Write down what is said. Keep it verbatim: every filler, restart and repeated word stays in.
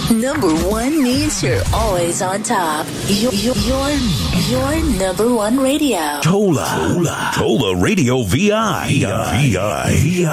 Number one means you're always on top. You're, you're, you're, you're number one radio. Tola. Tola. Tola Radio V I. V I.